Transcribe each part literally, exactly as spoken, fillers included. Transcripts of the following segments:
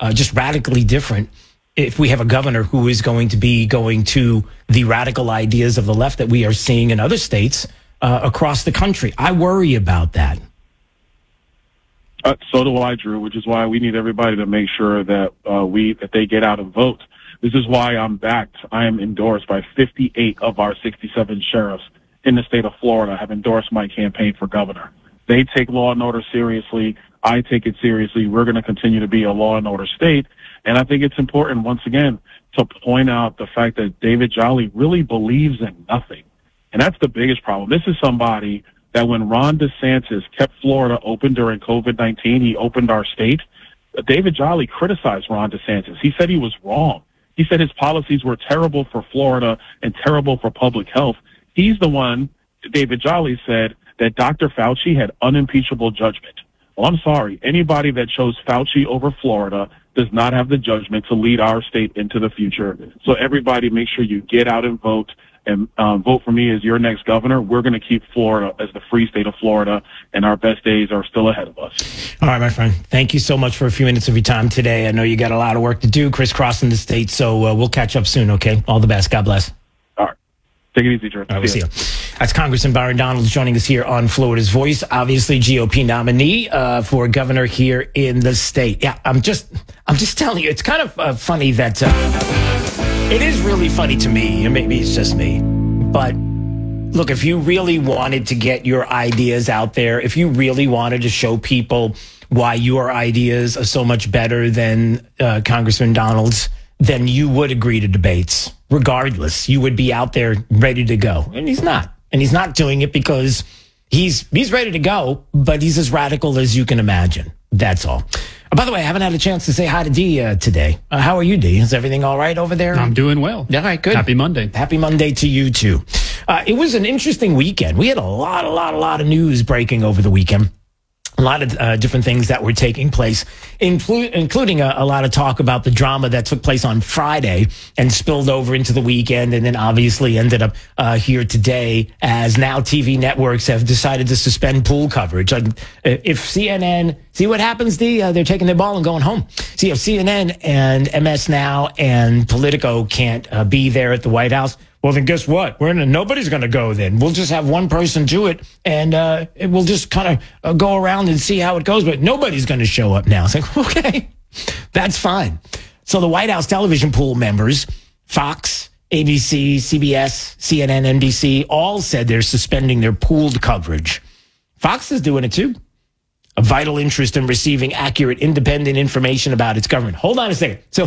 uh, just radically different if we have a governor who is going to be going to the radical ideas of the left that we are seeing in other states uh, across the country. I worry about that. Uh, so do I, Drew, which is why we need everybody to make sure that uh, we that they get out and vote. This is why I'm backed. I am endorsed by fifty-eight of our sixty-seven sheriffs in the state of Florida have endorsed my campaign for governor. They take law and order seriously. I take it seriously. We're going to continue to be a law and order state. And I think it's important, once again, to point out the fact that David Jolly really believes in nothing. And that's the biggest problem. This is somebody that when Ron DeSantis kept Florida open during COVID nineteen, he opened our state. David Jolly criticized Ron DeSantis. He said he was wrong. He said his policies were terrible for Florida and terrible for public health. He's the one, David Jolly said, that Doctor Fauci had unimpeachable judgment. Well, I'm sorry. Anybody that chose Fauci over Florida does not have the judgment to lead our state into the future. So everybody make sure you get out and vote and um, vote for me as your next governor. We're going to keep Florida as the free state of Florida, and our best days are still ahead of us. All right, my friend. Thank you so much for a few minutes of your time today. I know you got a lot of work to do crisscrossing the state, so uh, we'll catch up soon, okay? All the best. God bless. All right. Take it easy, Drew. All right, we'll see you. That's Congressman Byron Donalds joining us here on Florida's Voice, obviously G O P nominee uh, for governor here in the state. Yeah, I'm just, I'm just telling you, it's kind of uh, funny that uh, it is really funny to me, and maybe it's just me, but look, if you really wanted to get your ideas out there, if you really wanted to show people why your ideas are so much better than uh, Congressman Donalds, then you would agree to debates. Regardless, you would be out there ready to go. And he's not. And he's not doing it because he's he's ready to go, but he's as radical as you can imagine. That's all. Oh, by the way, I haven't had a chance to say hi to Dee uh, today. Uh, how are you, Dee? Is everything all right over there? I'm doing well. All right, good. Happy Monday. Happy Monday to you, too. Uh, it was an interesting weekend. We had a lot, a lot, a lot of news breaking over the weekend. A lot of uh, different things that were taking place, inclu- including a, a lot of talk about the drama that took place on Friday and spilled over into the weekend, and then obviously ended up uh, here today as now T V networks have decided to suspend pool coverage. Like, if C N N, see what happens, D? Uh, they're taking their ball and going home. See, if C N N and M S Now and Politico can't uh, be there at the White House, well, then guess what? We're in a, nobody's going to go then. We'll just have one person do it, and uh, it, we'll just kind of uh, go around and see how it goes, but nobody's going to show up now. It's like, okay, that's fine. So the White House television pool members, Fox, A B C, C B S, C N N, N B C, all said they're suspending their pooled coverage. Fox is doing it too. A vital interest in receiving accurate, independent information about its government. Hold on a second. So...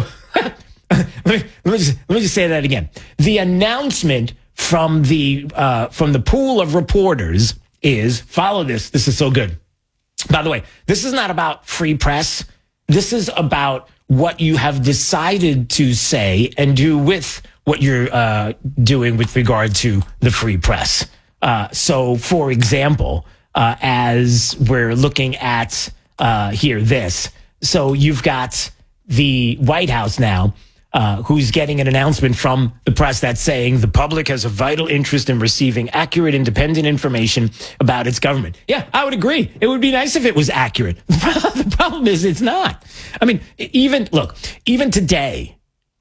let, me, let, me just, let me just say that again. The announcement from the uh, from the pool of reporters is, follow this. This is so good. By the way, this is not about free press. This is about what you have decided to say and do with what you're uh, doing with regard to the free press. Uh, so, for example, uh, as we're looking at uh, here, this. So you've got the White House now, Uh, who's getting an announcement from the press that's saying the public has a vital interest in receiving accurate, independent information about its government. Yeah, I would agree. It would be nice if it was accurate. The problem is it's not. I mean, even, look, even today,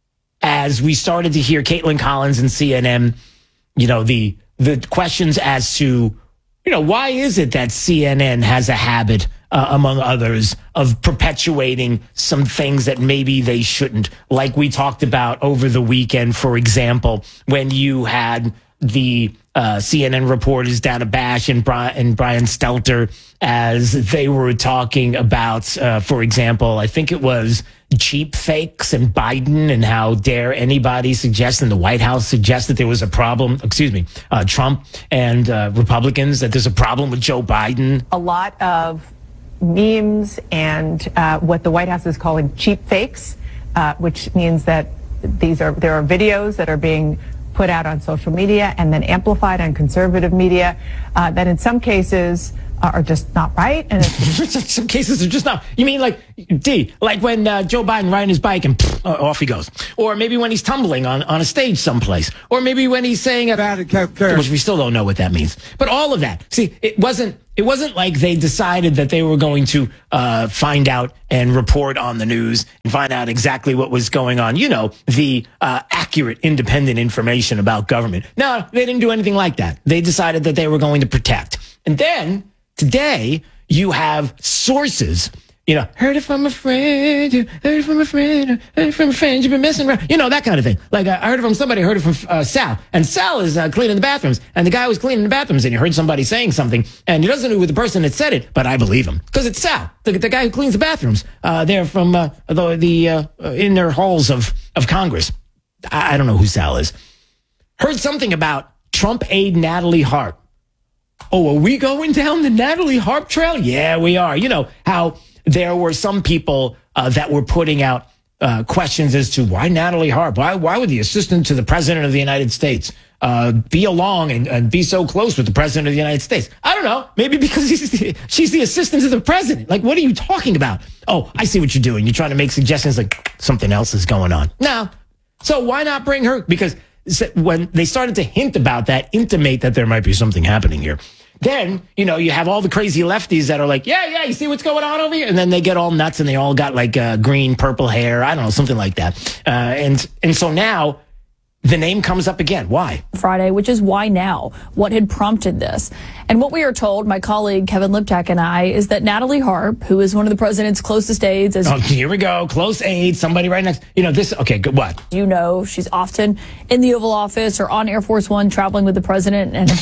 as we started to hear Caitlin Collins and C N N, you know, the the questions as to, you know, why is it that C N N has a habit, uh, among others, of perpetuating some things that maybe they shouldn't, like we talked about over the weekend, for example, when you had the uh, C N N reporters Dana Bash and Brian, and Brian Stelter, as they were talking about, uh, for example, I think it was cheap fakes and Biden, and how dare anybody suggest, and the White House suggest that there was a problem, excuse me, uh, Trump and uh, Republicans, that there's a problem with Joe Biden. A lot of memes and uh, what the White House is calling cheap fakes, uh, which means that these are there are videos that are being put out on social media and then amplified on conservative media uh, that in some cases are just not right. And some cases are just not. You mean like, D, like when uh, Joe Biden riding his bike and pfft, uh, off he goes. Or maybe when he's tumbling on, on a stage someplace. Or maybe when he's saying, a, which we still don't know what that means. But all of that. See, it wasn't, it wasn't like they decided that they were going to uh, find out and report on the news and find out exactly what was going on. You know, the uh, accurate, independent information about government. No, they didn't do anything like that. They decided that they were going to protect. And then today you have sources. You know, heard it from a friend, heard it from a friend, heard it from a friend, you've been messing around. You know, that kind of thing. Like, uh, I heard it from somebody, I heard it from uh, Sal. And Sal is uh, cleaning the bathrooms. And the guy was cleaning the bathrooms, and he heard somebody saying something. And he doesn't know who the person that said it, but I believe him. Because it's Sal, the, the guy who cleans the bathrooms. Uh, they're from uh, the, the uh, inner halls of, of Congress. I, I don't know who Sal is. Heard something about Trump aide Natalie Hart. Oh, are we going down the Natalie Hart trail? Yeah, we are. You know, how there were some people uh, that were putting out uh, questions as to why Natalie Hart, why why would the assistant to the president of the United States uh, be along and, and be so close with the president of the United States? I don't know. Maybe because he's the, she's the assistant to the president. Like, what are you talking about? Oh, I see what you're doing. You're trying to make suggestions like something else is going on. No. So why not bring her? Because when they started to hint about that, intimate that there might be something happening here. Then, you know, you have all the crazy lefties that are like, yeah, yeah, you see what's going on over here? And then they get all nuts and they all got like uh, green, purple hair. I don't know, something like that. Uh, and and so now the name comes up again. Why? Friday, which is why now? What had prompted this? And what we are told, my colleague Kevin Liptak and I, is that Natalie Hart, who is one of the president's closest aides, as oh, here we go, close aide, somebody right next, you know, this, okay, good, what? You know, she's often in the Oval Office or on Air Force One traveling with the president. And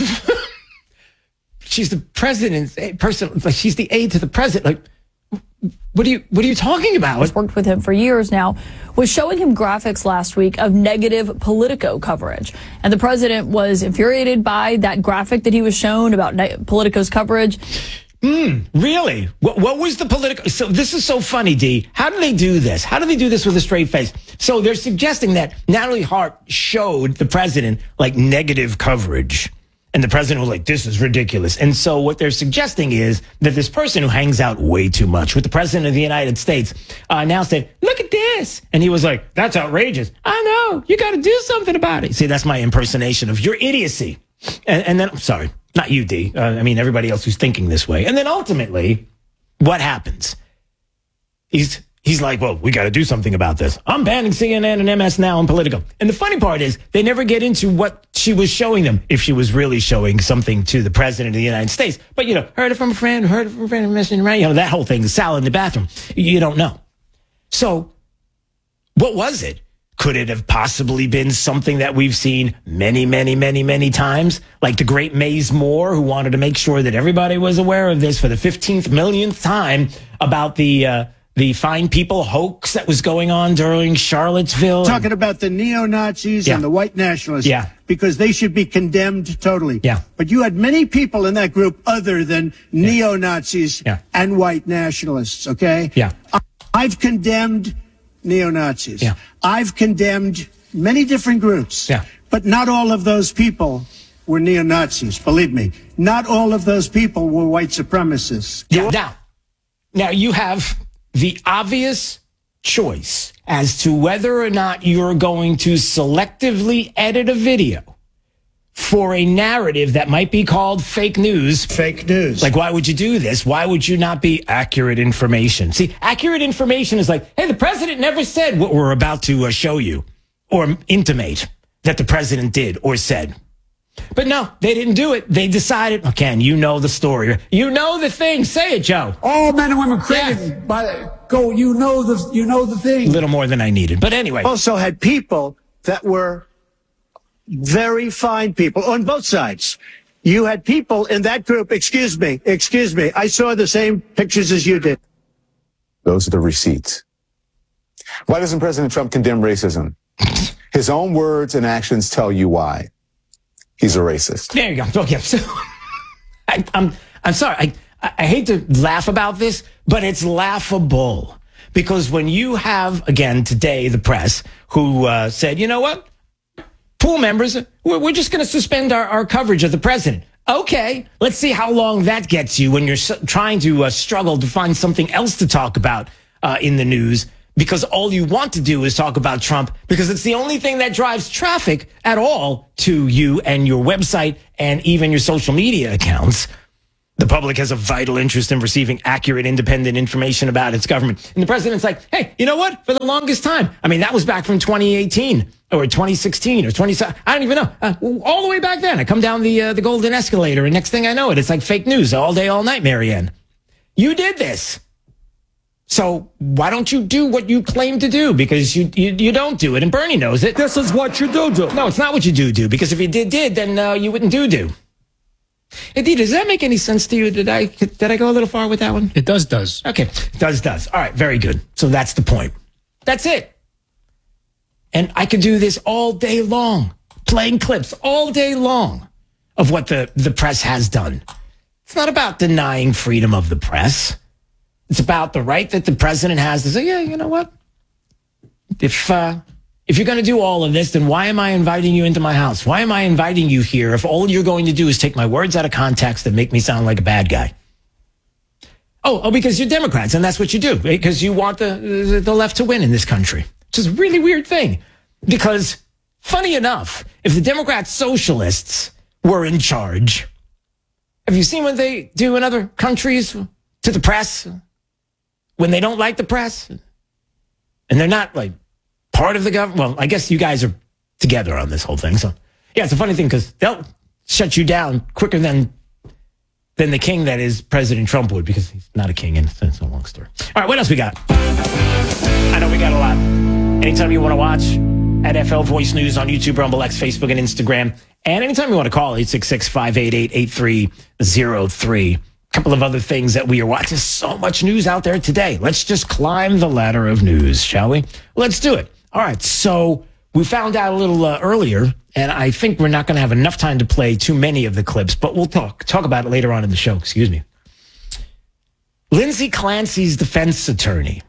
she's the president's person, like she's the aide to the president. Like, what are you, what are you talking about? I've worked with him for years now, was showing him graphics last week of negative Politico coverage. And the president was infuriated by that graphic that he was shown about ne- Politico's coverage. Hmm, really? What, what was the Politico? So this is so funny, D. How do they do this? How do they do this with a straight face? So they're suggesting that Natalie Hart showed the president like negative coverage. And the president was like, this is ridiculous. And so what they're suggesting is that this person who hangs out way too much with the president of the United States uh, now said, look at this. And he was like, that's outrageous. I know. You got to do something about it. See, that's my impersonation of your idiocy. And, and then, I'm sorry, not you, D. Uh, I mean, everybody else who's thinking this way. And then ultimately, what happens? He's He's like, well, we got to do something about this. I'm banning C N N and M S Now and Politico. And the funny part is they never get into what she was showing them, if she was really showing something to the president of the United States. But, you know, heard it from a friend, heard it from a friend, messaging around, you know, that whole thing, the Sal in the bathroom. You don't know. So what was it? Could it have possibly been something that we've seen many, many, many, many times? Like the great Maze Moore, who wanted to make sure that everybody was aware of this for the fifteenth millionth time about the, uh, the Fine People hoax that was going on during Charlottesville. Talking about the neo-Nazis yeah. and the white nationalists. Yeah. Because they should be condemned totally. Yeah. But you had many people in that group other than yeah. neo-Nazis yeah. and white nationalists, okay? Yeah. I've condemned neo-Nazis. Yeah. I've condemned many different groups. Yeah. But not all of those people were neo-Nazis, believe me. Not all of those people were white supremacists. Yeah. Now, now you have the obvious choice as to whether or not you're going to selectively edit a video for a narrative that might be called fake news. Fake news. Like, why would you do this? Why would you not be accurate information? See, accurate information is like, hey, the president never said what we're about to uh, show you or intimate that the president did or said. But no, they didn't do it. They decided, oh, Ken, you know the story. You know the thing. Say it, Joe. All men and women created yes. by go. You know the you know the thing. A little more than I needed. But anyway. Also had people that were very fine people on both sides. You had people in that group. Excuse me. Excuse me. I saw the same pictures as you did. Those are the receipts. Why doesn't President Trump condemn racism? His own words and actions tell you why. He's a racist. There you go. Okay. So, I, I'm I'm sorry. I, I hate to laugh about this, but it's laughable. Because when you have, again, today, the press, who uh, said, you know what? Pool members, we're, we're just going to suspend our, our coverage of the president. Okay, let's see how long that gets you when you're su- trying to uh, struggle to find something else to talk about uh, in the news. because all you want to do is talk about Trump because it's the only thing that drives traffic at all to you and your website and even your social media accounts. The public has a vital interest in receiving accurate, independent information about its government. And the president's like, hey, you know what? For the longest time, I mean, that was back from twenty eighteen or twenty sixteen or twenty. I don't even know. Uh, all the way back then, I come down the uh, the golden escalator, and next thing I know it, it's like fake news all day, all night, Marianne. You did this. So why don't you do what you claim to do? Because you, you you don't do it, and Bernie knows it. This is what you do do. No, it's not what you do do, because if you did did, then uh, you wouldn't do do. Indeed, does that make any sense to you? Did I did I go a little far with that one? It does, does. Okay, does, does. All right, very good. So that's the point. That's it. And I could do this all day long, playing clips all day long of what the, the press has done. It's not about denying freedom of the press. It's about the right that the president has to say, yeah, you know what? If uh, if you're going to do all of this, then why am I inviting you into my house? Why am I inviting you here if all you're going to do is take my words out of context and make me sound like a bad guy? Oh, oh, because you're Democrats, and that's what you do, because you want the, the left to win in this country, which is a really weird thing. Because, funny enough, if the Democrat socialists were in charge, have you seen what they do in other countries to the press when they don't like the press? And they're not, like, part of the government. Well, I guess you guys are together on this whole thing. So, yeah, it's a funny thing because they'll shut you down quicker than than the king that is President Trump would, because he's not a king, and it's, it's a long story. All right, what else we got? I know we got a lot. Anytime you want to watch at F L Voice News on YouTube, Rumble, X, Facebook, and Instagram, and anytime you want to call, eight six six, five eight eight, eight three zero three. A couple of other things that we are watching. There's so much news out there today. Let's just climb the ladder of news, shall we? Let's do it. All right, so we found out a little uh, earlier, and I think we're not going to have enough time to play too many of the clips, but we'll talk talk about it later on in the show. Excuse me. Lindsay Clancy's defense attorney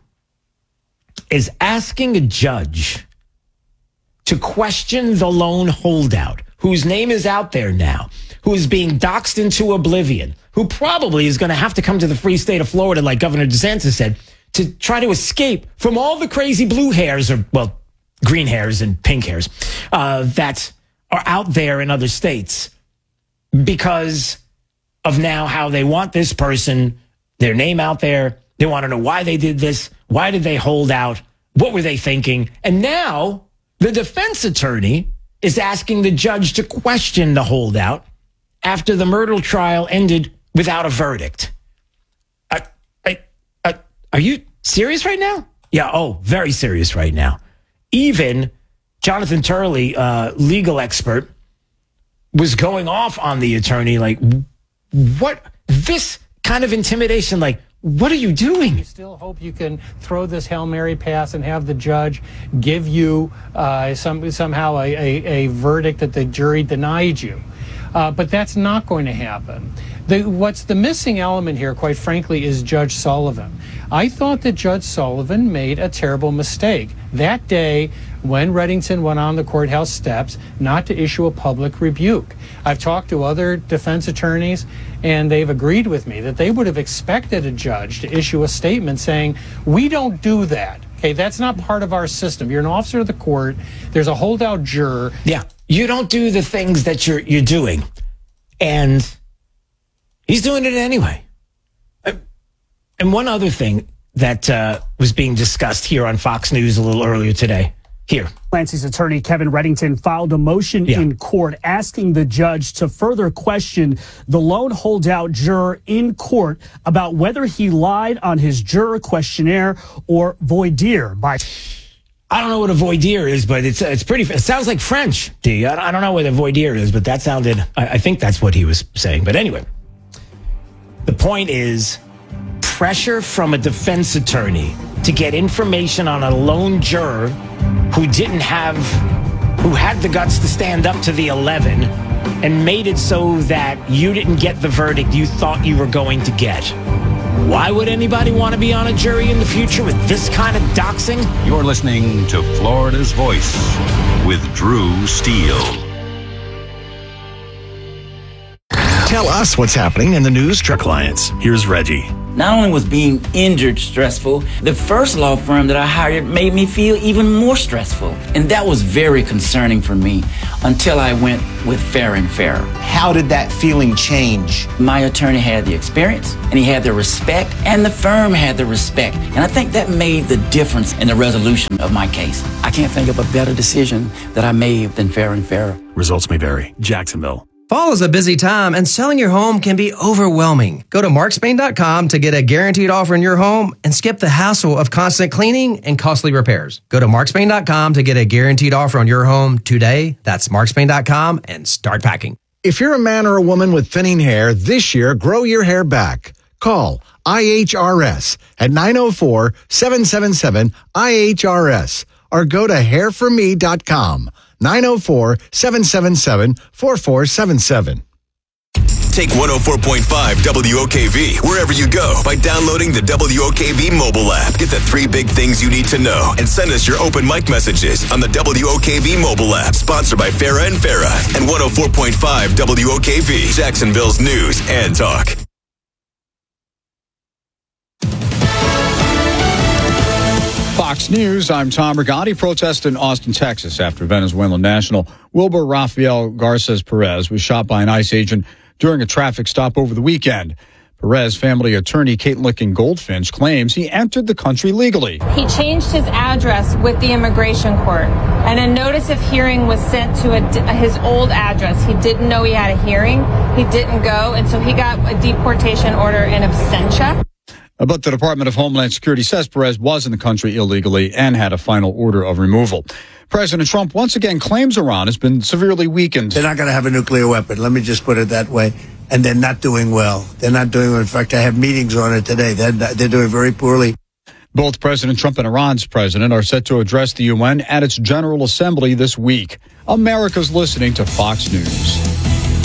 is asking a judge to question the lone holdout, whose name is out there now, who is being doxxed into oblivion, who probably is going to have to come to the free state of Florida, like Governor DeSantis said, to try to escape from all the crazy blue hairs, or, well, green hairs and pink hairs, uh, that are out there in other states because of now how they want this person, their name out there. They want to know why they did this. Why did they hold out? What were they thinking? And now the defense attorney is asking the judge to question the holdout after the murder trial ended without a verdict. I, I, I, are you serious right now? Yeah, oh, very serious right now. Even Jonathan Turley, uh, legal expert, was going off on the attorney like, what? This kind of intimidation, like, what are you doing? You still hope you can throw this Hail Mary pass and have the judge give you uh, some somehow a, a, a verdict that the jury denied you. Uh, but that's not going to happen. The, what's the missing element here, quite frankly, is Judge Sullivan. I thought that Judge Sullivan made a terrible mistake that day when Reddington went on the courthouse steps not to issue a public rebuke. I've talked to other defense attorneys, and they've agreed with me that they would have expected a judge to issue a statement saying, we don't do that. Okay, that's not part of our system. You're an officer of the court. There's a holdout juror. Yeah, you don't do the things that you're you're doing. And he's doing it anyway. And one other thing that uh, was being discussed here on Fox News a little earlier today. Here. Clancy's attorney, Kevin Reddington, filed a motion yeah. in court asking the judge to further question the lone holdout juror in court about whether he lied on his juror questionnaire or voir dire. By I don't know what a voir dire is, but it's it's pretty. It sounds like French, D. I don't know what a voir dire is, but that sounded. I, I think that's what he was saying. But anyway, the point is pressure from a defense attorney to get information on a lone juror who didn't have, who had the guts to stand up to the eleven and made it so that you didn't get the verdict you thought you were going to get. Why would anybody want to be on a jury in the future with this kind of doxing? You're listening to Florida's Voice with Drew Steele. Tell us what's happening in the news to our clients. Here's Reggie. Not only was being injured stressful, the first law firm that I hired made me feel even more stressful. And that was very concerning for me until I went with Fair and Fairer. How did that feeling change? My attorney had the experience, and he had the respect, and the firm had the respect. And I think that made the difference in the resolution of my case. I can't think of a better decision that I made than Fair and Fairer. Results may vary. Jacksonville. Fall is a busy time, and selling your home can be overwhelming. Go to mark spain dot com to get a guaranteed offer in your home and skip the hassle of constant cleaning and costly repairs. Go to mark spain dot com to get a guaranteed offer on your home today. That's mark spain dot com and start packing. If you're a man or a woman with thinning hair, this year, grow your hair back. Call I H R S at nine oh four, seven seven seven, I H R S or go to hair for me dot com. nine oh four, seven seven seven, four four seven seven. Take one oh four point five W O K V wherever you go by downloading the W O K V mobile app. Get the three big things you need to know and send us your open mic messages on the W O K V mobile app. Sponsored by Farah and Farah and one oh four point five W O K V, Jacksonville's news and talk. Fox News, I'm Tom Rigotti. Protest in Austin, Texas after Venezuelan national Wilber Rafael Garces Perez was shot by an ICE agent during a traffic stop over the weekend. Perez family attorney Kate Licken Goldfinch claims he entered the country legally. He changed his address with the immigration court, and a notice of hearing was sent to a, his old address. He didn't know he had a hearing. He didn't go, and so he got a deportation order in absentia. But the Department of Homeland Security says Perez was in the country illegally and had a final order of removal. President Trump once again claims Iran has been severely weakened. They're not going to have a nuclear weapon. Let me just put it that way. And they're not doing well. They're not doing well. In fact, I have meetings on it today. They're, they're doing very poorly. Both President Trump and Iran's president are set to address the U N at its General Assembly this week. America's listening to Fox News.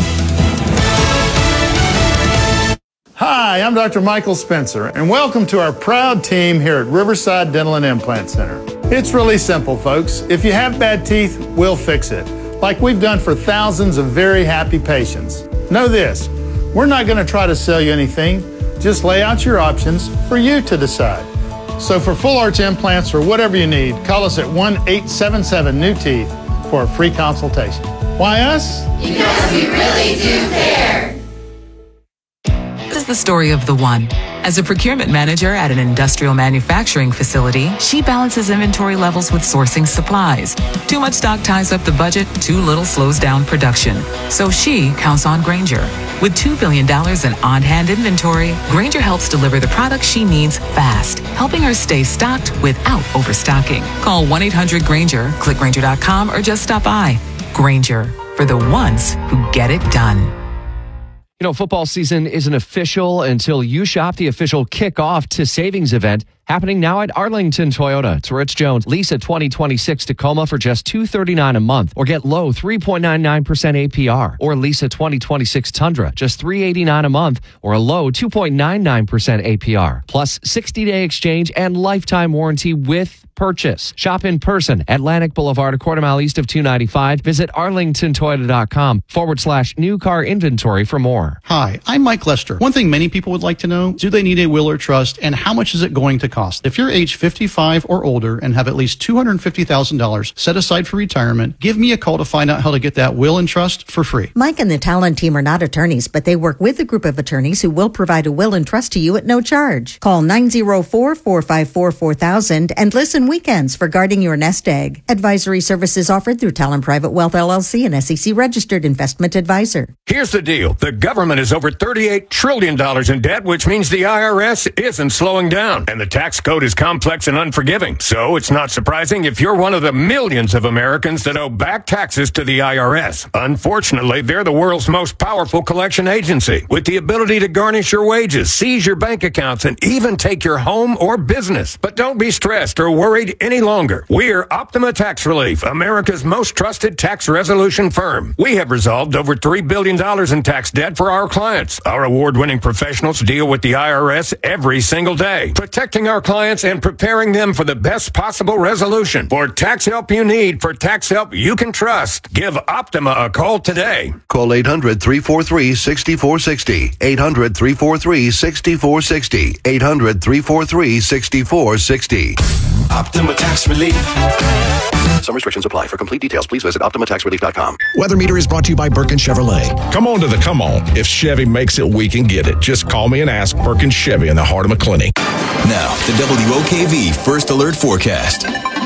Hi, I'm Doctor Michael Spencer, and welcome to our proud team here at Riverside Dental and Implant Center. It's really simple, folks. If you have bad teeth, we'll fix it, like we've done for thousands of very happy patients. Know this, we're not going to try to sell you anything, just lay out your options for you to decide. So for full arch implants or whatever you need, call us at one eight seven seven new teeth for a free consultation. Why us? Because we really do care. This is the story of the one. As a procurement manager at an industrial manufacturing facility, she balances inventory levels with sourcing supplies. Too much stock ties up the budget, too little slows down production. So she counts on Grainger. With two billion dollars in on-hand inventory, Grainger helps deliver the products she needs fast, helping her stay stocked without overstocking. Call one eight hundred Grainger, click Grainger dot com, or just stop by. Grainger, for the ones who get it done. You know, football season isn't official until you shop the official kickoff to savings event happening now at Arlington Toyota. It's Rich Jones. Lease a twenty twenty-six Tacoma for just two hundred thirty-nine dollars a month, or get low three point nine nine percent A P R. Or lease a twenty twenty-six Tundra, just three hundred eighty-nine dollars a month, or a low two point nine nine percent A P R. Plus sixty-day exchange and lifetime warranty with purchase. Shop in person, Atlantic Boulevard, a quarter mile east of two ninety-five. Visit arlington toyota dot com forward slash new car inventory for more. Hi, I'm Mike Lester. One thing many people would like to know, do they need a will or trust, and how much is it going to cost? If you're age fifty-five or older and have at least two hundred fifty thousand dollars set aside for retirement, give me a call to find out how to get that will and trust for free. Mike and the Talon team are not attorneys, but they work with a group of attorneys who will provide a will and trust to you at no charge. Call nine oh four, four five four, four thousand and listen weekends for guarding your nest egg. Advisory services offered through Talon Private Wealth L L C, an S E C registered investment advisor. Here's the deal. The government is over thirty-eight trillion dollars in debt, which means the I R S isn't slowing down. And the tax code is complex and unforgiving. So it's not surprising if you're one of the millions of Americans that owe back taxes to the I R S. Unfortunately, they're the world's most powerful collection agency, with the ability to garnish your wages, seize your bank accounts, and even take your home or business. But don't be stressed or worried any longer. We're Optima Tax Relief, America's most trusted tax resolution firm. We have resolved over three billion dollars in tax debt for our clients. Our award-winning professionals deal with the I R S every single day, protecting our our clients and preparing them for the best possible resolution. For tax help you need, for tax help you can trust, give Optima a call today. Call eight hundred, three four three, six four six zero. eight hundred, three four three, six four six zero. eight hundred, three four three, six four six zero. Optima Tax Relief. Some restrictions apply. For complete details, please visit Optima Tax Relief dot com. Weather Meter is brought to you by Birkin Chevrolet. Come on to the come on. If Chevy makes it, we can get it. Just call me and ask. Birkin Chevy in the heart of McClinney. Now, the W O K V First Alert Forecast.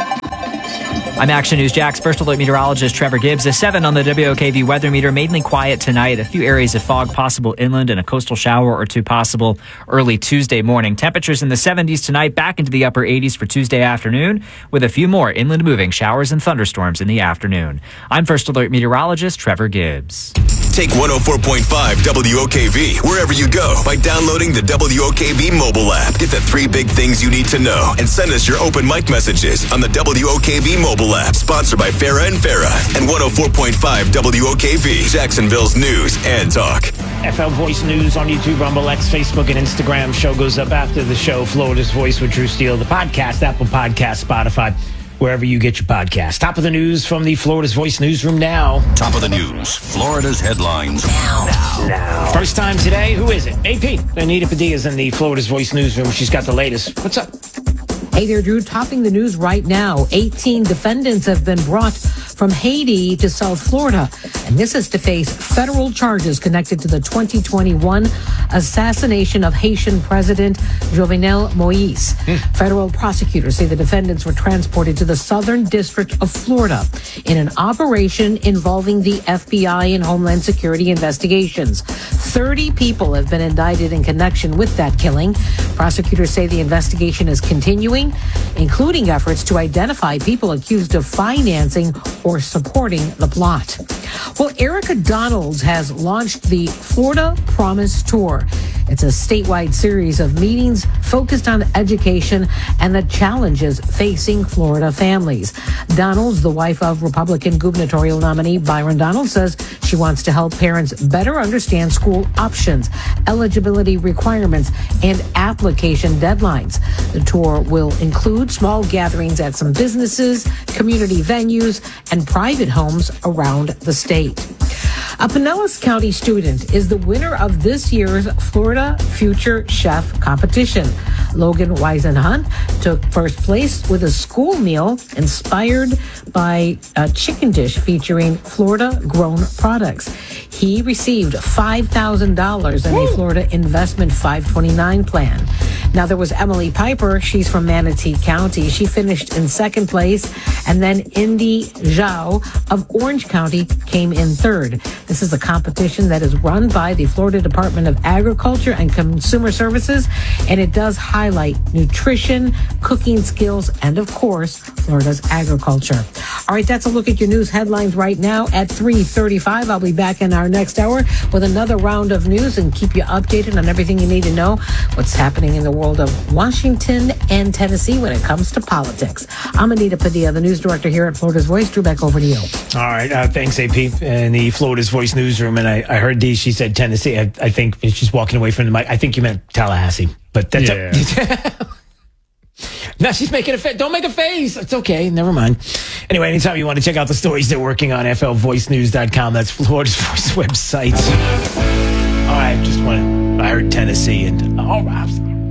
I'm Action News Jack's First Alert meteorologist Trevor Gibbs. A seven on the W O K V weather meter, mainly quiet tonight. A few areas of fog possible inland and a coastal shower or two possible early Tuesday morning. Temperatures in the seventies tonight, back into the upper eighties for Tuesday afternoon, with a few more inland moving showers and thunderstorms in the afternoon. I'm First Alert meteorologist Trevor Gibbs. Take one oh four point five W O K V wherever you go by downloading the W O K V mobile app. Get the three big things you need to know and send us your open mic messages on the W O K V mobile app. Sponsored by Farah and Farah and one oh four point five W O K V, Jacksonville's news and talk. F L Voice News on YouTube, Rumble X, Facebook, and Instagram. Show goes up after the show. Florida's Voice with Drew Steele. The podcast, Apple Podcast, Spotify, wherever you get your podcast. Top of the news from the Florida's Voice newsroom now. Top of the news, Florida's headlines now. Now. now. First time today, who is it? A P. Anita Padilla's in the Florida's Voice newsroom. She's got the latest. What's up? Hey there, Drew. Topping the news right now. eighteen defendants have been brought from Haiti to South Florida, and this is to face federal charges connected to the twenty twenty-one assassination of Haitian President Jovenel Moise. Mm. Federal prosecutors say the defendants were transported to the Southern District of Florida in an operation involving the F B I and Homeland Security investigations. thirty people have been indicted in connection with that killing. Prosecutors say the investigation is continuing, including efforts to identify people accused of financing or supporting the plot. Well, Erica Donalds has launched the Florida Promise Tour. It's a statewide series of meetings focused on education and the challenges facing Florida families. Donalds, the wife of Republican gubernatorial nominee Byron Donalds, says she wants to help parents better understand school options, eligibility requirements, and application deadlines. The tour will include small gatherings at some businesses, community venues, and private homes around the state. A Pinellas County student is the winner of this year's Florida Future Chef competition. Logan Weisenhunt took first place with a school meal inspired by a chicken dish featuring Florida-grown products. He received five thousand dollars in a Florida Investment five twenty-nine plan. Now, there was Emily Piper. She's from Manatee County. She finished in second place. And then Indy Zhao of Orange County came in third. This is a competition that is run by the Florida Department of Agriculture and Consumer Services, and it does highlight nutrition, cooking skills, and, of course, Florida's agriculture. All right, that's a look at your news headlines right now at three thirty-five. I'll be back in our next hour with another round of news and keep you updated on everything you need to know, what's happening in the world of Washington and Tennessee when it comes to politics. I'm Anita Padilla, the news director here at Florida's Voice. Drew, back over to you. All right. Uh, thanks, A P, in the Florida's Voice newsroom. And I, I heard Dee, she said Tennessee. I, I think she's walking away from the mic. I think you meant Tallahassee. But that's yeah. a, now she's making a face. Don't make a face. It's okay. Never mind. Anyway, anytime you want to check out the stories they're working on, F L voice news dot com. That's Florida's Voice website. All right. Just wanted, I heard Tennessee. And all right.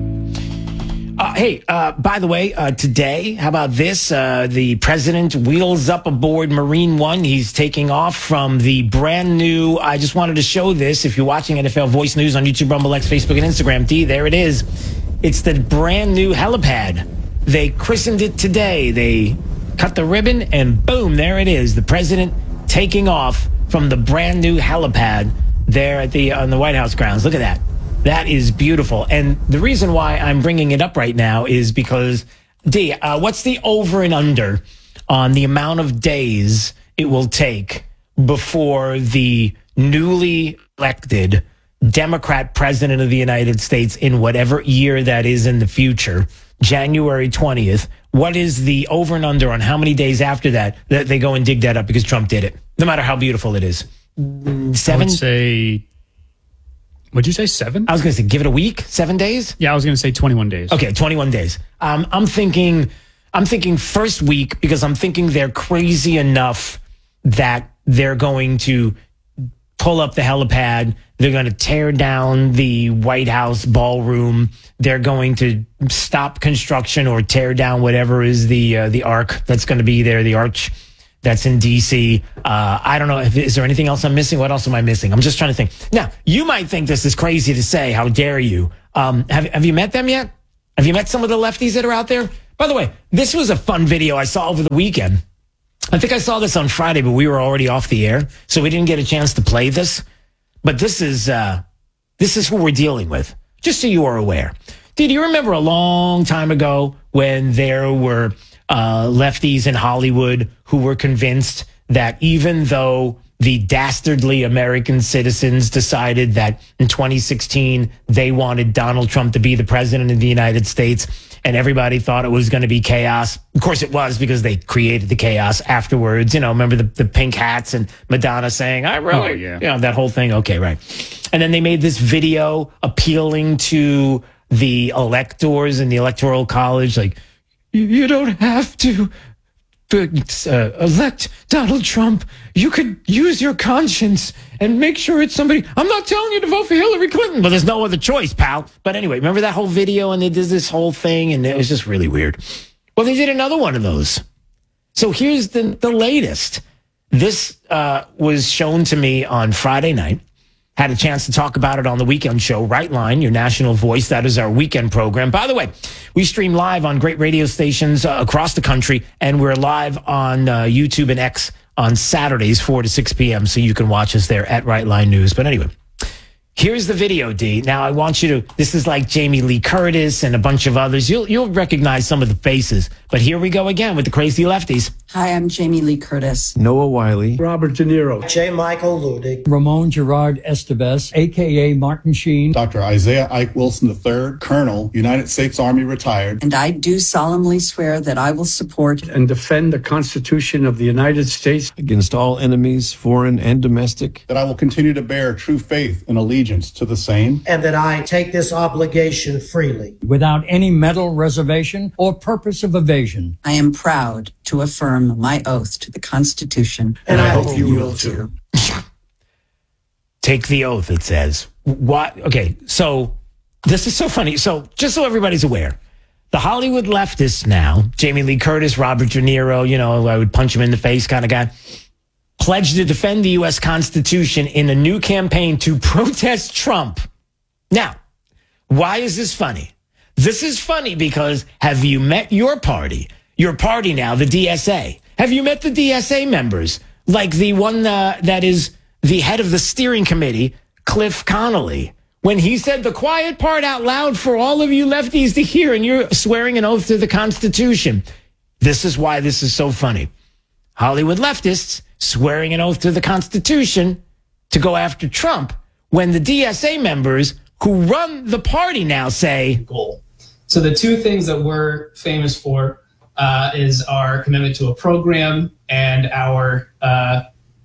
Uh, hey, uh, by the way, uh, today, how about this? Uh, the president wheels up aboard Marine One. He's taking off from the brand new, I just wanted to show this. If you're watching N F L Voice News on YouTube, Rumble X, Facebook, and Instagram, D, there it is. It's the brand new helipad. They christened it today. They cut the ribbon and boom, there it is. The president taking off from the brand new helipad there at the, on the White House grounds. Look at that. That is beautiful. And the reason why I'm bringing it up right now is because, D, uh, what's the over and under on the amount of days it will take before the newly elected Democrat president of the United States in whatever year that is in the future, January twentieth, what is the over and under on how many days after that that they go and dig that up because Trump did it, no matter how beautiful it is? Seven? I would say What'd you say, seven? I was going to say, give it a week, seven days? Yeah, I was going to say twenty-one days. Okay, twenty-one days. Um, I'm thinking, I'm thinking first week because I'm thinking they're crazy enough that they're going to pull up the helipad. They're going to tear down the White House ballroom. They're going to stop construction or tear down whatever is the uh, the arc that's going to be there, the arch that's in D C. Uh, I don't know. If, is there anything else I'm missing? What else am I missing? I'm just trying to think. Now, you might think this is crazy to say. How dare you? Um, have, have you met them yet? Have you met some of the lefties that are out there? By the way, this was a fun video I saw over the weekend. I think I saw this on Friday, but we were already off the air, so we didn't get a chance to play this. But this is uh, this is what we're dealing with, just so you are aware. Did you remember a long time ago when there were uh, lefties in Hollywood who were convinced that even though the dastardly American citizens decided that in twenty sixteen they wanted Donald Trump to be the president of the United States, and everybody thought it was going to be chaos? Of course it was, because they created the chaos afterwards. You know, remember the, the pink hats and Madonna saying, I really, oh, yeah. you know, that whole thing. Okay, right. And then they made this video appealing to the electors in the Electoral College, like, you, you don't have to uh, elect Donald Trump. You could use your conscience and make sure it's somebody. I'm not telling you to vote for Hillary Clinton, but there's no other choice, pal. But anyway, remember that whole video, and they did this whole thing, and it was just really weird. Well, they did another one of those. So here's the, the latest. This uh, was shown to me on Friday night. Had a chance to talk about it on the weekend show, Right Line, your national voice. That is our weekend program. By the way, we stream live on great radio stations uh, across the country, and we're live on uh, YouTube and X on Saturdays, four to six p.m., so you can watch us there at Right Line News. But anyway, here's the video, D. Now, I want you to, this is like Jamie Lee Curtis and a bunch of others. You'll, you'll recognize some of the faces. But here we go again with the crazy lefties. Hi, I'm Jamie Lee Curtis. Noah Wiley. Robert De Niro. J. Michael Ludig. Ramon Gerard Estevez, a k a. Martin Sheen. Doctor Isaiah Ike Wilson the third, Colonel, United States Army retired. And I do solemnly swear that I will support and defend the Constitution of the United States against all enemies, foreign and domestic. That I will continue to bear true faith and allegiance to the same. And that I take this obligation freely. Without any mental reservation or purpose of evasion. I am proud to affirm my oath to the Constitution. And, and I, I hope you will too. Take the oath, it says. What? Okay, so this is so funny. So just so everybody's aware, the Hollywood leftists now, Jamie Lee Curtis, Robert De Niro, you know, I would punch him in the face kind of guy, pledged to defend the U S Constitution in a new campaign to protest Trump. Now, why is this funny? This is funny because have you met your party? Your party now, the D S A. Have you met the D S A members? Like the one uh, that is the head of the steering committee, Cliff Connolly, when he said the quiet part out loud for all of you lefties to hear, and you're swearing an oath to the Constitution. This is why this is so funny. Hollywood leftists swearing an oath to the Constitution to go after Trump when the D S A members who run the party now say, goal. So the two things that we're famous for uh, is our commitment to a program and our uh,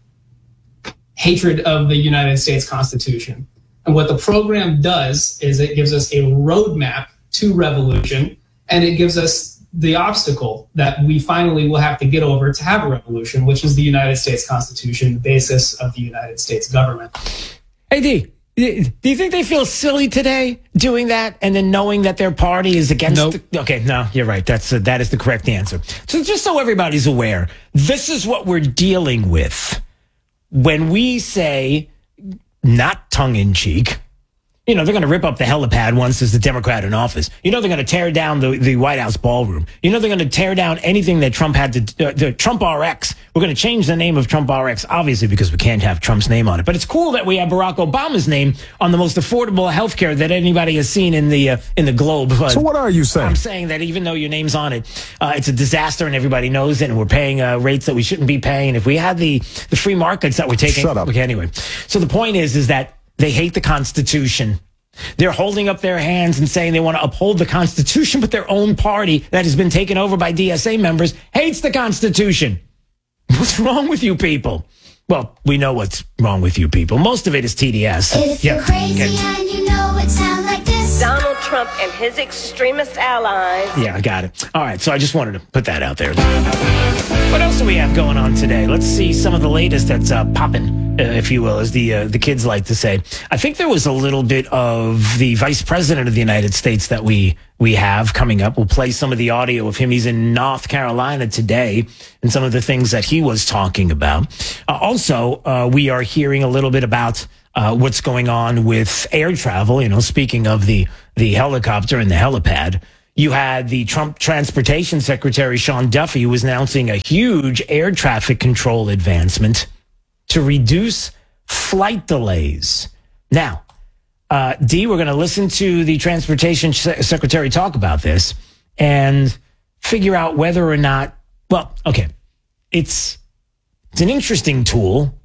hatred of the United States Constitution. And what the program does is it gives us a roadmap to revolution, and it gives us the obstacle that we finally will have to get over to have a revolution, which is the United States Constitution, the basis of the United States government. Hey, D, do you think they feel silly today doing that and then knowing that their party is against? Nope. The, okay, no, you're right. That's uh, that is the correct answer. So just so everybody's aware, this is what we're dealing with when we say, not tongue-in-cheek, you know, they're going to rip up the helipad once there's a Democrat in office. You know, they're going to tear down the, the White House ballroom. You know, they're going to tear down anything that Trump had to, uh, the Trump R X. We're going to change the name of Trump R X, obviously, because we can't have Trump's name on it. But it's cool that we have Barack Obama's name on the most affordable health care that anybody has seen in the, uh, in the globe. So what are you saying? I'm saying that even though your name's on it, uh, it's a disaster and everybody knows it, and we're paying uh, rates that we shouldn't be paying. And if we had the, the free markets that we're taking. Shut up. Okay, anyway. So the point is, is that they hate the Constitution. They're holding up their hands and saying they want to uphold the Constitution, but their own party that has been taken over by D S A members hates the Constitution. What's wrong with you people? Well, we know what's wrong with you people. Most of it is T D S. If Yeah. you're crazy Okay. and you know it sound like this. Donald Trump and his extremist allies. Yeah, I got it. All right, so I just wanted to put that out there. What else do we have going on today? Let's see some of the latest that's uh, popping, uh, if you will, as the uh, the kids like to say. I think there was a little bit of the Vice President of the United States that we we have coming up. We'll play some of the audio of him. He's in North Carolina today, and some of the things that he was talking about. Uh, also, uh, we are hearing a little bit about uh, what's going on with air travel. You know, speaking of the the helicopter and the helipad. You had the Trump Transportation Secretary, Sean Duffy, who was announcing a huge air traffic control advancement to reduce flight delays. Now, uh, Dee, we're going to listen to the Transportation Se- Secretary talk about this and figure out whether or not, well, okay, it's it's an interesting tool.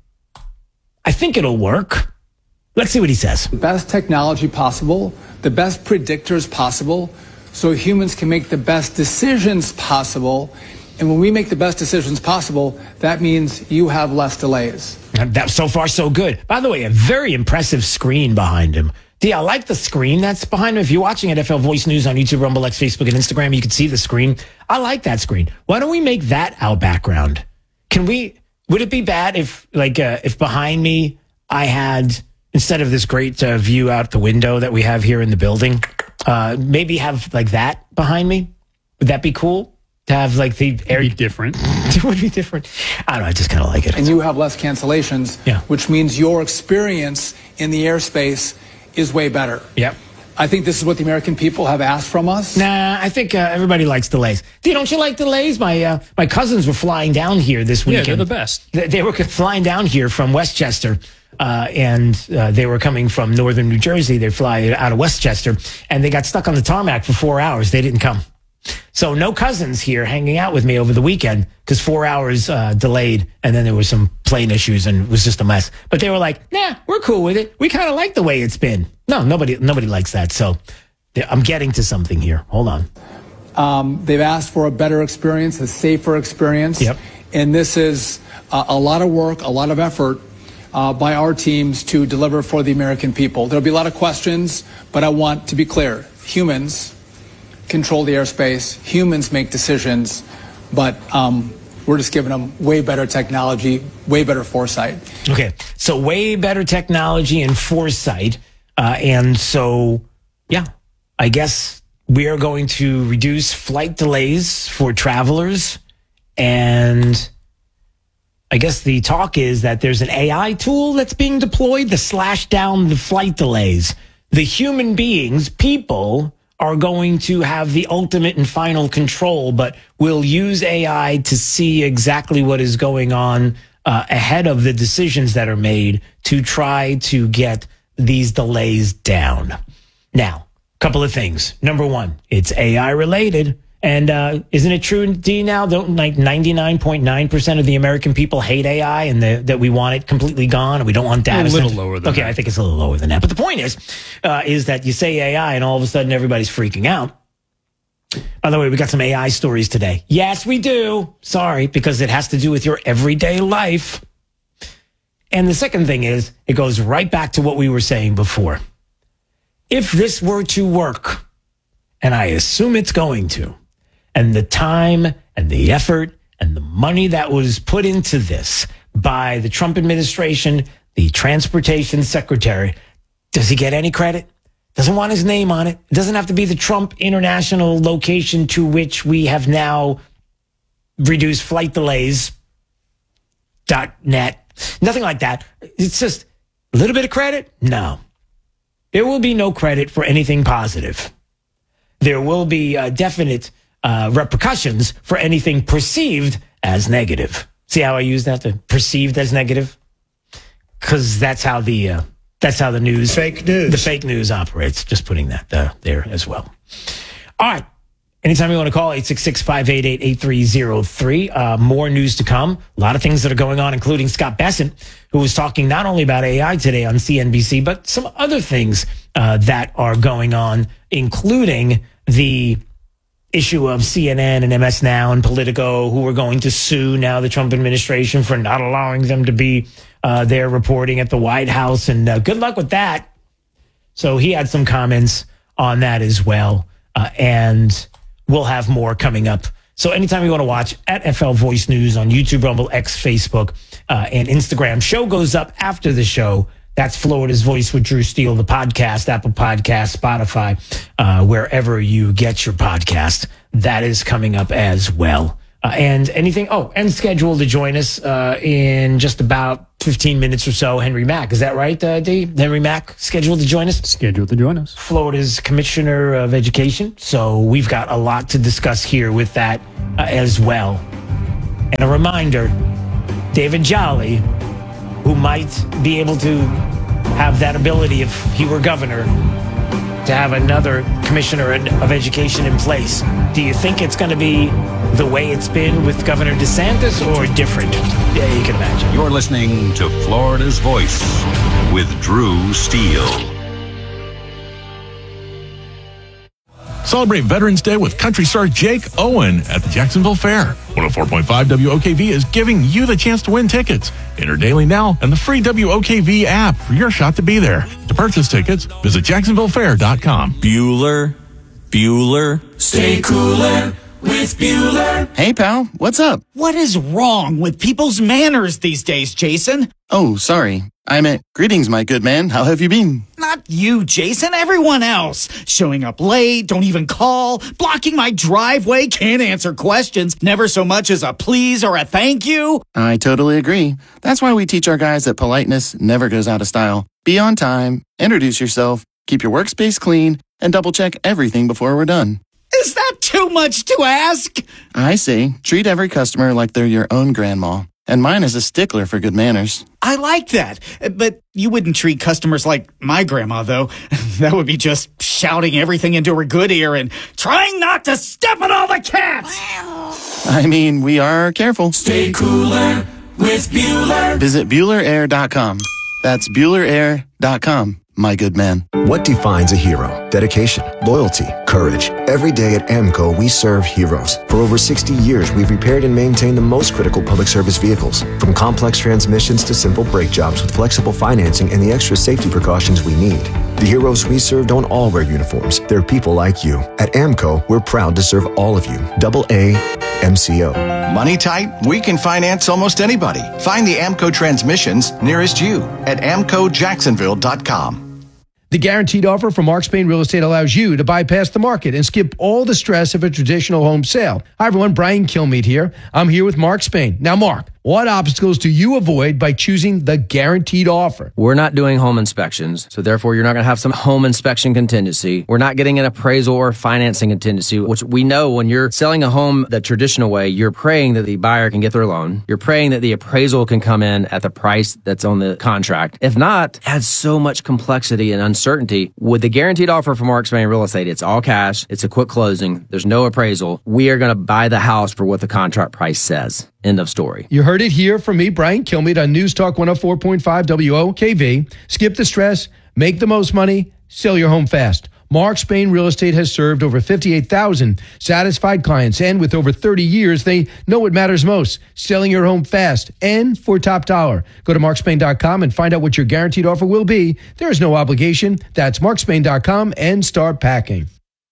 I think it'll work. Let's see what he says. The best technology possible, the best predictors possible, so humans can make the best decisions possible. And when we make the best decisions possible, that means you have less delays. That, so far, so good. By the way, a very impressive screen behind him. D, I like the screen that's behind him. If you're watching at F L Voice News on YouTube, Rumble X, Facebook, and Instagram, you can see the screen. I like that screen. Why don't we make that our background? Can we, would it be bad if, like, uh, if behind me I had, instead of this great uh, view out the window that we have here in the building, Uh, maybe have like that behind me? Would that be cool? To have like the air. It'd be different. It would be different. I don't know. I just kind of like it. And you have less cancellations, yeah. which means your experience in the airspace is way better. Yep. I think this is what the American people have asked from us. Nah, I think uh, everybody likes delays. D, don't you like delays? My uh, my cousins were flying down here this weekend. Yeah, they're the best. They, they were flying down here from Westchester. Uh, and uh, they were coming from northern New Jersey. They fly out of Westchester, and they got stuck on the tarmac for four hours. They didn't come. So no cousins here hanging out with me over the weekend because four hours uh, delayed, and then there was some plane issues, and it was just a mess. But they were like, nah, we're cool with it. We kind of like the way it's been. No, nobody nobody likes that. So I'm getting to something here. Hold on. Um, they've asked for a better experience, a safer experience. Yep. And this is a, a lot of work, a lot of effort Uh, by our teams to deliver for the American people. There'll be a lot of questions, but I want to be clear. Humans control the airspace. Humans make decisions, but um, we're just giving them way better technology, way better foresight. Okay, so way better technology and foresight. Uh, and so, yeah, I guess we are going to reduce flight delays for travelers, and I guess the talk is that there's an A I tool that's being deployed to slash down the flight delays. The human beings, people, are going to have the ultimate and final control, but we'll use A I to see exactly what is going on uh, ahead of the decisions that are made to try to get these delays down. Now, a couple of things. Number one, it's A I related. And uh, isn't it true, D, now? Don't like ninety-nine point nine percent of the American people hate A I and the, that we want it completely gone and we don't want data? A little centers? lower than Okay, that. I think it's a little lower than that. But the point is, uh, is that you say A I and all of a sudden everybody's freaking out. By the way, we got some A I stories today. Yes, we do. Sorry, because it has to do with your everyday life. And the second thing is, it goes right back to what we were saying before. If this were to work, and I assume it's going to, and the time and the effort and the money that was put into this by the Trump administration, the transportation secretary, does he get any credit? Doesn't want his name on it. It doesn't have to be the Trump international location to which we have now reduced flight delays dot net. Nothing like that. It's just a little bit of credit. No, there will be no credit for anything positive. There will be a definite Uh, repercussions for anything perceived as negative. See how I use that? The perceived as negative, because that's how the uh, that's how the news, fake news, the fake news operates. Just putting that uh, there as well. All right. Anytime you want to call, eight six six, five eight eight, eight three zero three. Uh, more news to come. A lot of things that are going on, including Scott Bessent, who was talking not only about A I today on C N B C, but some other things uh, that are going on, including the issue of C N N and M S Now and Politico, who are going to sue now the Trump administration for not allowing them to be uh, there reporting at the White House. And uh, good luck with that. So he had some comments on that as well. Uh, and we'll have more coming up. So anytime you want to watch, at F L Voice News on YouTube, Rumble, X, Facebook, uh, and Instagram. Show goes up after the show. That's Florida's Voice with Drew Steele, the podcast, Apple Podcast, Spotify, uh, wherever you get your podcast. That is coming up as well. Uh, and anything, oh, and scheduled to join us uh, in just about fifteen minutes or so, Henry Mack. Is that right, uh, D? Henry Mack scheduled to join us? Scheduled to join us. Florida's Commissioner of Education. So we've got a lot to discuss here with that uh, as well. And a reminder, David Jolly, who might be able to have that ability if he were governor, to have another commissioner of education in place. Do you think it's going to be the way it's been with Governor DeSantis or different? Yeah, you can imagine. You're listening to Florida's Voice with Drew Steele. Celebrate Veterans Day with country star Jake Owen at the Jacksonville Fair. one oh four point five W O K V is giving you the chance to win tickets. Enter daily now and the free W O K V app for your shot to be there. To purchase tickets, visit jacksonville fair dot com. Bueller, Bueller, stay cooler with Bueller. Hey, pal, what's up? What is wrong with people's manners these days, Jason? Oh, sorry. I meant, greetings, my good man. How have you been? Not you, Jason. Everyone else. Showing up late, don't even call, blocking my driveway, can't answer questions, never so much as a please or a thank you. I totally agree. That's why we teach our guys that politeness never goes out of style. Be on time, introduce yourself, keep your workspace clean, and double-check everything before we're done. Is that too much to ask? I say, treat every customer like they're your own grandma. And mine is a stickler for good manners. I like that. But you wouldn't treat customers like my grandma, though. That would be just shouting everything into her good ear and trying not to step on all the cats. I mean, we are careful. Stay cooler with Bueller. Visit Bueller Air dot com. That's Bueller Air dot com, my good man. What defines a hero? Dedication, loyalty, courage. Every day at AMCO, we serve heroes. For over sixty years, we've repaired and maintained the most critical public service vehicles. From complex transmissions to simple brake jobs with flexible financing and the extra safety precautions we need. The heroes we serve don't all wear uniforms. They're people like you. At AMCO, we're proud to serve all of you. Double A M C O. Money tight? We can finance almost anybody. Find the AMCO transmissions nearest you at amco jacksonville dot com. The guaranteed offer from Mark Spain Real Estate allows you to bypass the market and skip all the stress of a traditional home sale. Hi, everyone. Brian Kilmeade here. I'm here with Mark Spain. Now, Mark, what obstacles do you avoid by choosing the guaranteed offer? We're not doing home inspections, so therefore you're not going to have some home inspection contingency. We're not getting an appraisal or financing contingency, which we know when you're selling a home the traditional way, you're praying that the buyer can get their loan. You're praying that the appraisal can come in at the price that's on the contract. If not, it adds so much complexity and uncertainty. With the guaranteed offer from Mark Spain Real Estate, it's all cash. It's a quick closing. There's no appraisal. We are going to buy the house for what the contract price says. End of story. You heard it here from me, Brian Kilmeade, on News Talk one oh four point five W O K V. Skip the stress, make the most money, sell your home fast. Mark Spain Real Estate has served over fifty-eight thousand satisfied clients, and with over thirty years, they know what matters most, selling your home fast and for top dollar. Go to mark spain dot com and find out what your guaranteed offer will be. There is no obligation. That's mark spain dot com and start packing.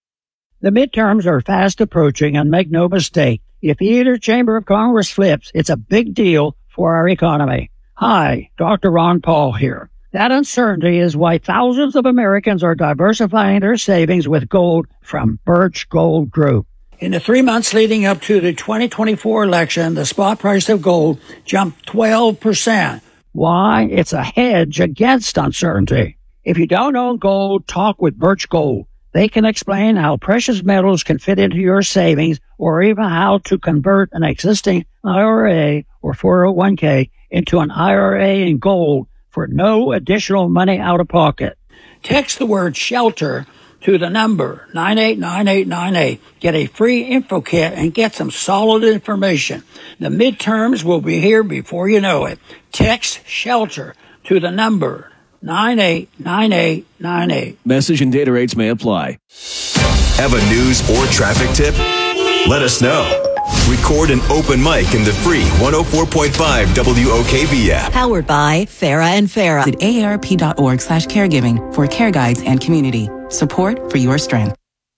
The midterms are fast approaching, and make no mistake, if either chamber of Congress flips, it's a big deal for our economy. Hi, Doctor Ron Paul here. That uncertainty is why thousands of Americans are diversifying their savings with gold from Birch Gold Group. In the three months leading up to the twenty twenty-four election, the spot price of gold jumped twelve percent. Why? It's a hedge against uncertainty. If you don't own gold, talk with Birch Gold. They can explain how precious metals can fit into your savings, or even how to convert an existing I R A or four oh one k into an I R A in gold for no additional money out of pocket. Text the word SHELTER to the number nine eight nine eight nine eight. Get a free info kit and get some solid information. The midterms will be here before you know it. Text SHELTER to the number nine eight nine eight nine eight. Message and data rates may apply. Have a news or traffic tip? Let us know. Record an open mic in the free one oh four point five W O K V app. Powered by Farah and Farah. Visit A A R P dot org slash caregiving for care guides and community. Support for your strength.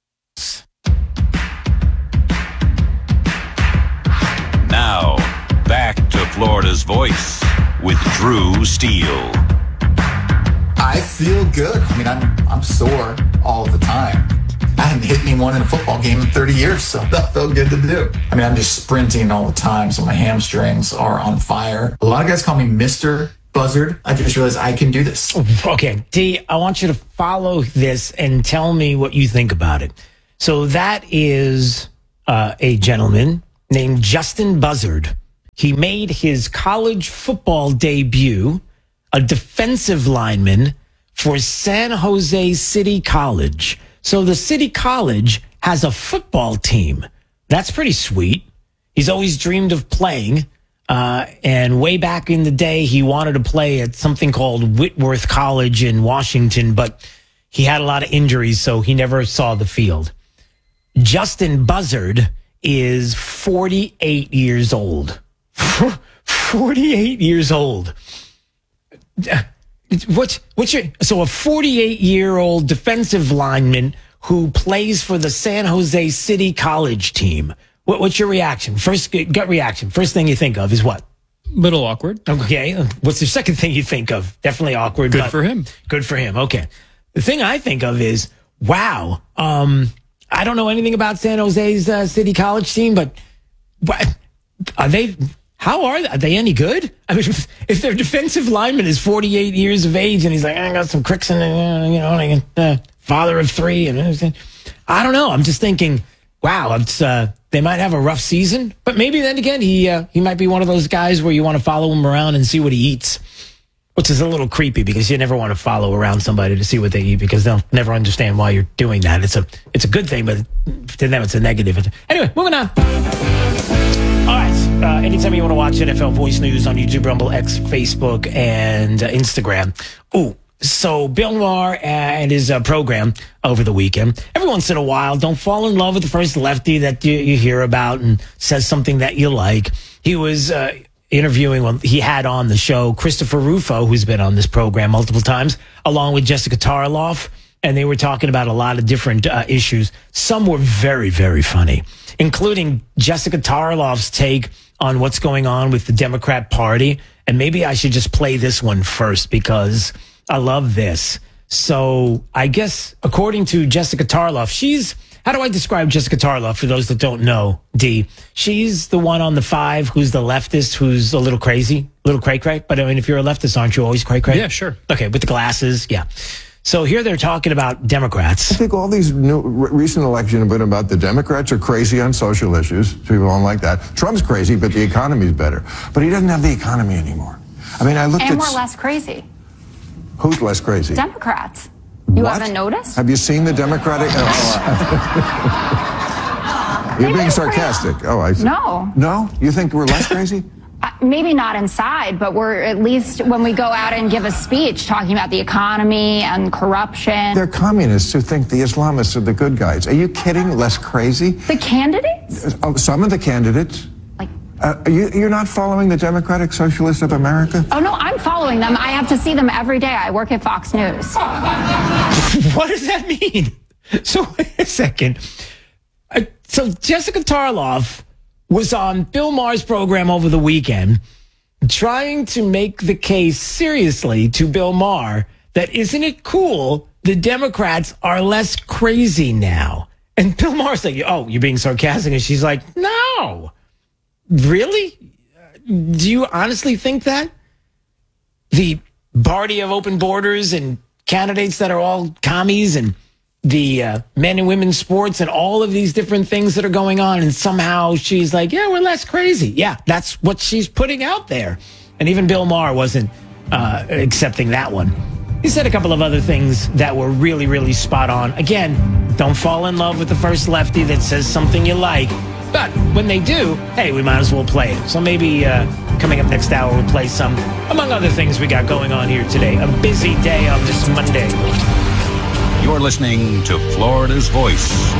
Now, back to Florida's Voice with Drew Steele. I feel good. I mean, I'm I'm sore all the time. I haven't hit anyone in a football game in thirty years, so that felt good to do. I mean, I'm just sprinting all the time, so my hamstrings are on fire. A lot of guys call me Mister Buzzard. I just realized I can do this. Okay, D, I want you to follow this and tell me what you think about it. So that is uh, a gentleman named Justin Buzzard. He made his college football debut, a defensive lineman for San Jose City College. So the City College has a football team. That's pretty sweet. He's always dreamed of playing. Uh, and way back in the day, he wanted to play at something called Whitworth College in Washington, but he had a lot of injuries, so he never saw the field. Justin Buzzard is forty-eight years old. forty-eight years old. What's, what's your, so a forty-eight-year-old defensive lineman who plays for the San Jose City College team. What, what's your reaction? First gut reaction. First thing you think of is what? Little awkward. Okay. What's the second thing you think of? Definitely awkward. Good for him. Good for him. Okay. The thing I think of is, wow. Um, I don't know anything about San Jose's uh, City College team, but what, are they? How are they? Are they any good? I mean, if their defensive lineman is forty-eight years of age and he's like, I got some cricks in it, you know, and I uh, father of three, and I don't know. I'm just thinking, wow, it's uh, they might have a rough season, but maybe then again, he uh, he might be one of those guys where you want to follow him around and see what he eats, which is a little creepy because you never want to follow around somebody to see what they eat because they'll never understand why you're doing that. It's a it's a good thing, but to them it's a negative. Anyway, moving on. All right. Uh, anytime you want to watch N F L Voice News on YouTube, Rumble, X, Facebook, and uh, Instagram. Ooh. So Bill Maher and his uh, program over the weekend. Every once in a while, don't fall in love with the first lefty that you, you hear about and says something that you like. He was uh, interviewing, well, he had on the show Christopher Rufo, who's been on this program multiple times, along with Jessica Tarloff. And they were talking about a lot of different uh, issues. Some were very, very funny, including Jessica Tarloff's take on what's going on with the Democrat Party. And maybe I should just play this one first because I love this. So I guess according to Jessica Tarloff, she's, how do I describe Jessica Tarloff for those that don't know, D? She's the one on the five who's the leftist, who's a little crazy, a little cray-cray. But I mean, if you're a leftist, aren't you always cray-cray? Yeah, sure. Okay, with the glasses, yeah. So here they're talking about Democrats. I think all these new, re- recent elections have been about the Democrats are crazy on social issues. People don't like that. Trump's crazy, but the economy's better. But he doesn't have the economy anymore. I mean, I looked and at... And we're less crazy. Who's less crazy? Democrats. You What? haven't noticed? Have you seen the Democratic... Oh, You're being sarcastic. Oh, I see. No. No? You think we're less crazy? Uh, maybe not inside, but we're at least when we go out and give a speech talking about the economy and corruption. They're communists who think the Islamists are the good guys. Are you kidding? Less crazy? The candidates? Oh, some of the candidates. Like, uh, are you, you're not following the Democratic Socialists of America? Oh, no, I'm following them. I have to see them every day. I work at Fox News. What does that mean? So, wait a second. Uh, so, Jessica Tarloff was on Bill Maher's program over the weekend trying to make the case seriously to Bill Maher that isn't it cool the Democrats are less crazy now? And Bill Maher's like, oh, you're being sarcastic. And she's like, no. Really? Do you honestly think that? The party of open borders and candidates that are all commies and the uh, men and women's sports and all of these different things that are going on. And somehow she's like, yeah, we're less crazy. Yeah, that's what she's putting out there. And even Bill Maher wasn't uh, accepting that one. He said a couple of other things that were really, really spot on. Again, don't fall in love with the first lefty that says something you like. But when they do, hey, we might as well play it. So maybe uh, coming up next hour, we'll play some, among other things we got going on here today. A busy day on this Monday. You're listening to Florida's Voice.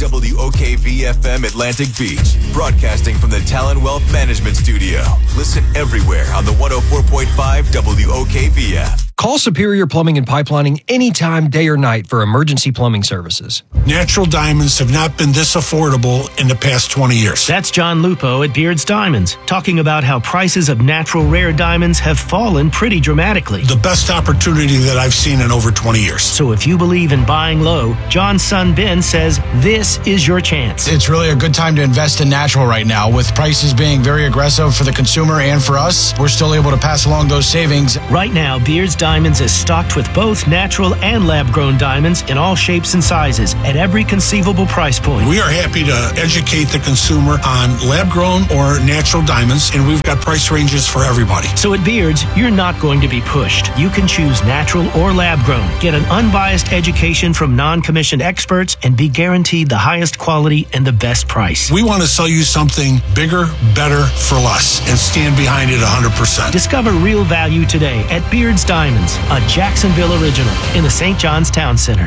W O K V F M Atlantic Beach, broadcasting from the Talon Wealth Management Studio. Listen everywhere on the one oh four point five W O K V app. Call Superior Plumbing and Pipelining anytime, day or night, for emergency plumbing services. Natural diamonds have not been this affordable in the past twenty years. That's John Lupo at Beards Diamonds, talking about how prices of natural rare diamonds have fallen pretty dramatically. The best opportunity that I've seen in over twenty years. So if you believe in buying low, John's son Ben says this is your chance. It's really a good time to invest in natural right now. With prices being very aggressive for the consumer and for us, we're still able to pass along those savings. Right now, Beards Diamonds is stocked with both natural and lab-grown diamonds in all shapes and sizes at every conceivable price point. We are happy to educate the consumer on lab-grown or natural diamonds, and we've got price ranges for everybody. So at Beards, you're not going to be pushed. You can choose natural or lab-grown. Get an unbiased education from non-commissioned experts and be guaranteed the highest quality and the best price. We want to sell you something bigger, better, for less, and stand behind it one hundred percent. Discover real value today at Beards Diamonds, a Jacksonville original in the Saint John's Town Center.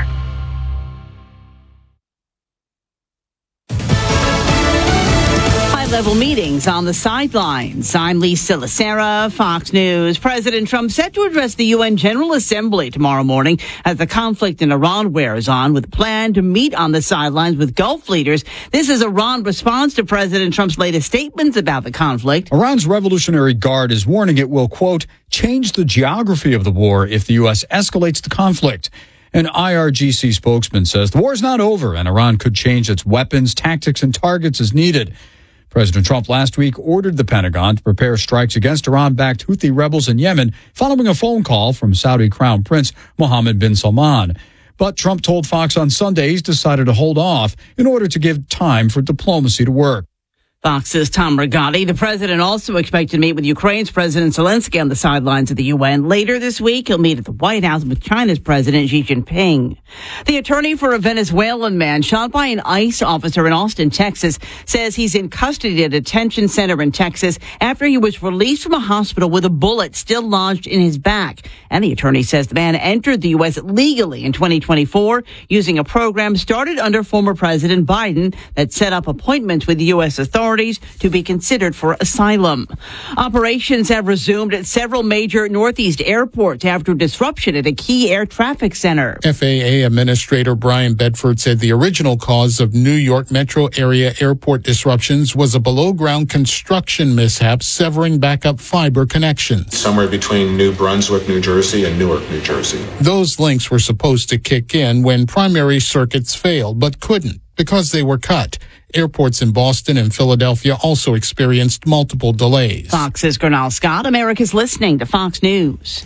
High-level meetings on the sidelines. I'm Lisa Lacera, Fox News. President Trump set to address the U N General Assembly tomorrow morning as the conflict in Iran wears on, with a plan to meet on the sidelines with Gulf leaders. This is Iran's response to President Trump's latest statements about the conflict. Iran's Revolutionary Guard is warning it will, quote, change the geography of the war if the U S escalates the conflict. An I R G C spokesman says the war is not over and Iran could change its weapons, tactics, and targets as needed. President Trump last week ordered the Pentagon to prepare strikes against Iran-backed Houthi rebels in Yemen following a phone call from Saudi Crown Prince Mohammed bin Salman. But Trump told Fox on Sunday he's decided to hold off in order to give time for diplomacy to work. Fox's Tom Rigotti. The president also expected to meet with Ukraine's President Zelensky on the sidelines of the U N. Later this week, he'll meet at the White House with China's President Xi Jinping. The attorney for a Venezuelan man shot by an ICE officer in Austin, Texas, says he's in custody at a detention center in Texas after he was released from a hospital with a bullet still lodged in his back. And the attorney says the man entered the U S legally in twenty twenty-four using a program started under former President Biden that set up appointments with U S authorities to be considered for asylum. Operations have resumed at several major Northeast airports after disruption at a key air traffic center. F A A Administrator Brian Bedford said the original cause of New York metro area airport disruptions was a below-ground construction mishap severing backup fiber connections. Somewhere between New Brunswick, New Jersey and Newark, New Jersey. Those links were supposed to kick in when primary circuits failed, but couldn't because they were cut. Airports in Boston and Philadelphia also experienced multiple delays. Fox's Gernal Scott. America's listening to Fox News.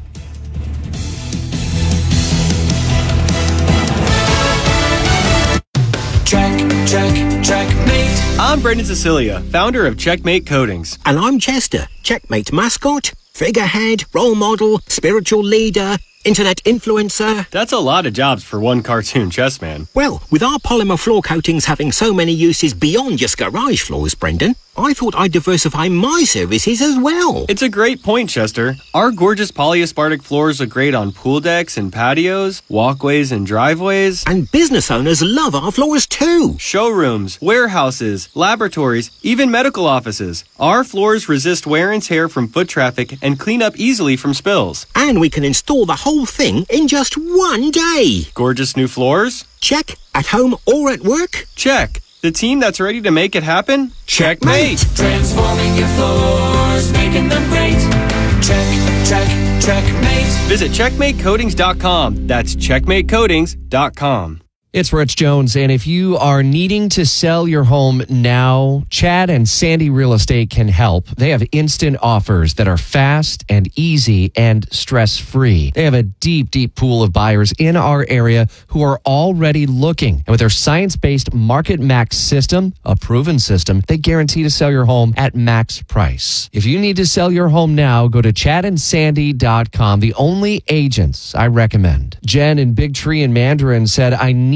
Check, check, checkmate. I'm Brendan Cecilia, founder of Checkmate Coatings. And I'm Chester, Checkmate mascot, figurehead, role model, spiritual leader, internet influencer. That's a lot of jobs for one cartoon chess man. Well, with our polymer floor coatings having so many uses beyond just garage floors, Brendan, I thought I'd diversify my services as well. It's a great point, Chester. Our gorgeous polyaspartic floors look great on pool decks and patios, walkways and driveways. And business owners love our floors too. Showrooms, warehouses, laboratories, even medical offices. Our floors resist wear and tear from foot traffic and clean up easily from spills. And we can install the whole thing in just one day. Gorgeous new floors? Check. At home or at work? Check. The team that's ready to make it happen? Checkmate! Transforming your floors, making them great. Check, check, checkmate. Visit checkmate coatings dot com. That's checkmate coatings dot com. It's Rich Jones, and if you are needing to sell your home now, Chad and Sandy Real Estate can help. They have instant offers that are fast and easy and stress-free. They have a deep, deep pool of buyers in our area who are already looking. And with their science-based Market Max system, a proven system, they guarantee to sell your home at max price. If you need to sell your home now, go to chad and sandy dot com, the only agents I recommend. Jen in Big Tree in Mandarin said, I need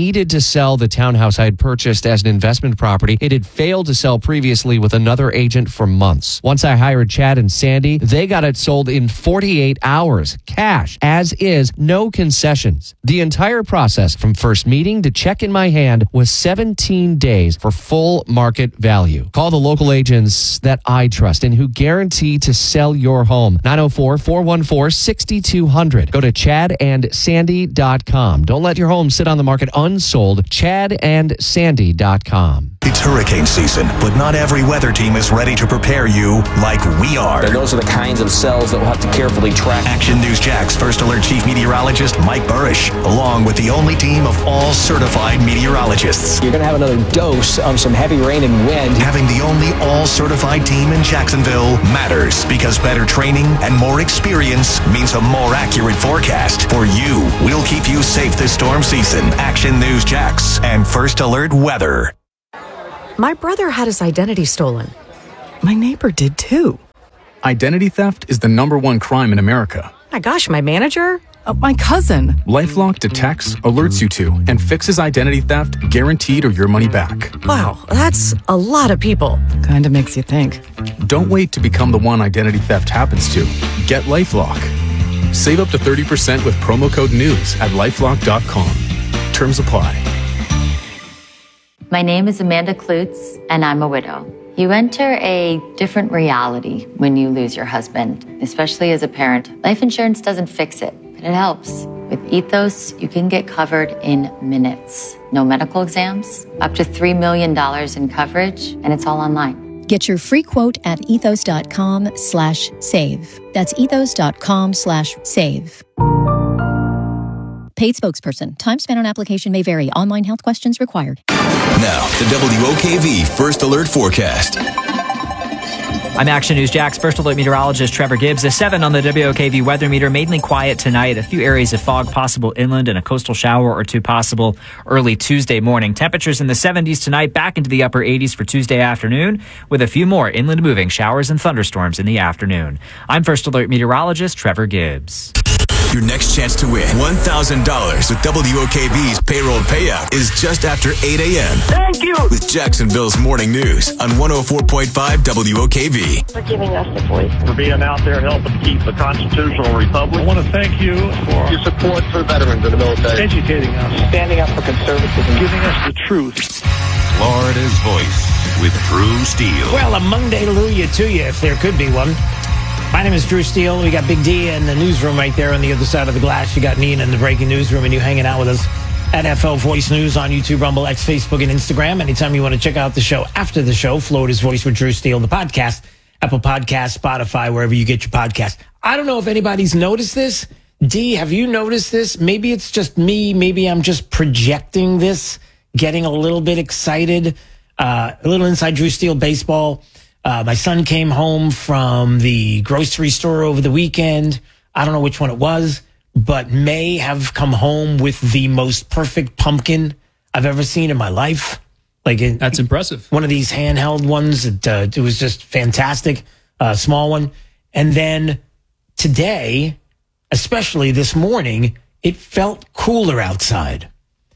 needed to sell the townhouse I had purchased as an investment property. It had failed to sell previously with another agent for months. Once I hired Chad and Sandy, they got it sold in forty-eight hours. Cash, as is, no concessions. The entire process from first meeting to check in my hand was seventeen days for full market value. Call the local agents that I trust and who guarantee to sell your home. nine oh four, four one four, six two zero zero. Go to chad and sandy dot com. Don't let your home sit on the market unsold. chad and sandy dot com. It's hurricane season, but not every weather team is ready to prepare you like we are. And those are the kinds of cells that we'll have to carefully track. Action News Jack's First Alert Chief Meteorologist Mike Burrish, along with the only team of all certified meteorologists. You're going to have another dose of some heavy rain and wind. Having the only all-certified team in Jacksonville matters because better training and more experience means a more accurate forecast. For you, we'll keep you safe this storm season. Action News Jax and First Alert Weather. My brother had his identity stolen. My neighbor did too. Identity theft is the number one crime in America. My gosh, my manager? Uh, my cousin. LifeLock detects, alerts you to, and fixes identity theft guaranteed or your money back. Wow, that's a lot of people. Kinda makes you think. Don't wait to become the one identity theft happens to. Get LifeLock. Save up to thirty percent with promo code NEWS at lifelock dot com. Terms apply. My name is Amanda Klutz, and I'm a widow. You enter a different reality when you lose your husband, especially as a parent. Life insurance doesn't fix it, but it helps. With Ethos, you can get covered in minutes. No medical exams, up to three million dollars in coverage, and it's all online. Get your free quote at ethos.com slash save. That's ethos.com slash save. Paid spokesperson. Time spent on application may vary. Online health questions required. Now, the W O K V First Alert Forecast. I'm Action News Jack's First Alert meteorologist Trevor Gibbs. A seven on the W O K V weather meter, mainly quiet tonight. A few areas of fog possible inland and a coastal shower or two possible early Tuesday morning. Temperatures in the seventies tonight, back into the upper eighties for Tuesday afternoon, with a few more inland moving showers and thunderstorms in the afternoon. I'm First Alert meteorologist Trevor Gibbs. Your next chance to win one thousand dollars with W O K V's payroll payout is just after eight a.m. Thank you! With Jacksonville's Morning News on one oh four point five W O K V. For giving us the voice. For being out there helping keep the constitutional republic. I want to thank you for your support for veterans in the military. Educating us. Standing up for conservatism. Giving us the truth. Florida's Voice with Drew Steele. Well, a Monday hallelujah to you, if there could be one. My name is Drew Steele. We got Big D in the newsroom right there on the other side of the glass. You got Nina in the breaking newsroom, and you hanging out with us at F L Voice News on YouTube, Rumble, X, Facebook, and Instagram. Anytime you want to check out the show after the show, Florida's Voice with Drew Steele, the podcast, Apple Podcasts, Spotify, wherever you get your podcast. I don't know if anybody's noticed this. D, have you noticed this? Maybe it's just me. Maybe I'm just projecting this, getting a little bit excited. Uh, a little inside Drew Steele baseball. Uh, my son came home from the grocery store over the weekend. I don't know which one it was, but may have come home with the most perfect pumpkin I've ever seen in my life. Like it, That's impressive. One of these handheld ones. It, uh, it was just fantastic. Uh, small one. And then today, especially this morning, it felt cooler outside.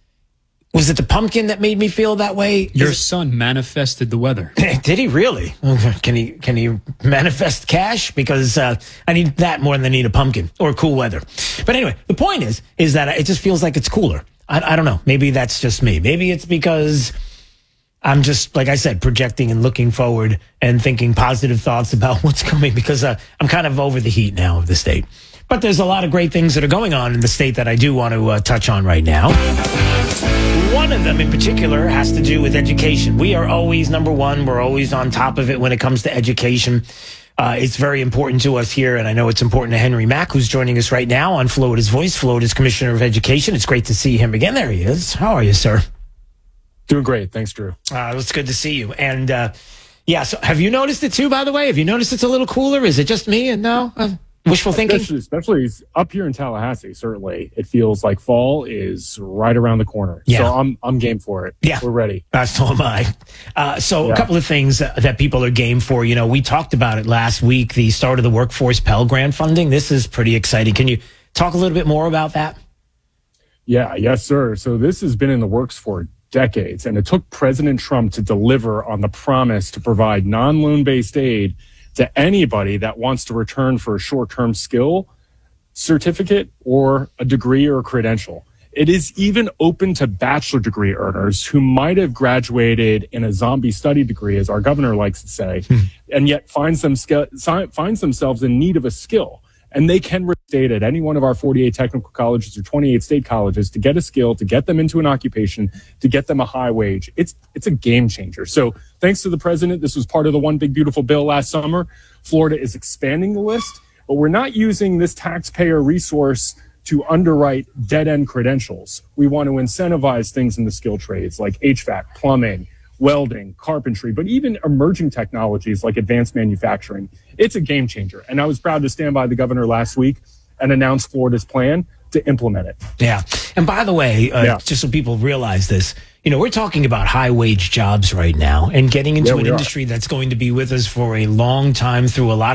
Was it the pumpkin that made me feel that way? Your Is son manifested the weather. Did he really? Can he can he manifest cash? Because uh, I need that more than I need a pumpkin or cool weather. But anyway, the point is, is that it just feels like it's cooler. I, I don't know. Maybe that's just me. Maybe it's because I'm just, like I said, projecting and looking forward and thinking positive thoughts about what's coming because uh, I'm kind of over the heat now of the state. But there's a lot of great things that are going on in the state that I do want to uh, touch on right now. One of them in particular has to do with education. We are always number one. We're always on top of it when it comes to education. Uh, it's very important to us here, and I know it's important to Henry Mack, who's joining us right now on Florida's Voice, Florida's Commissioner of Education. It's great to see him again. There he is. How are you, sir? Doing great. Thanks, Drew. Uh, it's good to see you. And, uh, yeah, so have you noticed it too, by the way? Have you noticed it's a little cooler? Is it just me and no? Uh, wishful thinking? Especially, especially up here in Tallahassee, certainly. It feels like fall is right around the corner. Yeah. So I'm I'm game for it. Yeah. We're ready. Uh, so am I. Uh, so yeah. A couple of things that, that people are game for. You know, we talked about it last week, the start of the Workforce Pell Grant funding. This is pretty exciting. Can you talk a little bit more about that? Yeah, yes, sir. So this has been in the works for decades, and it took President Trump to deliver on the promise to provide non-loan based aid to anybody that wants to return for a short-term skill certificate or a degree or a credential. It is even open to bachelor degree earners who might have graduated in a zombie study degree, as our governor likes to say, hmm. and yet finds, them skill, finds themselves in need of a skill. And they can restate at any one of our forty-eight technical colleges or twenty-eight state colleges to get a skill, to get them into an occupation, to get them a high wage. It's it's a game changer. So thanks to the president, this was part of the One Big Beautiful Bill last summer. Florida is expanding the list, but we're not using this taxpayer resource to underwrite dead-end credentials. We want to incentivize things in the skill trades like H V A C, plumbing, welding, carpentry, but even emerging technologies like advanced manufacturing. It's a game changer. And I was proud to stand by the governor last week and announce Florida's plan to implement it. Yeah. And by the way, uh, yeah. just so people realize this, you know, we're talking about high wage jobs right now and getting into yeah, an industry are. that's going to be with us for a long time through a lot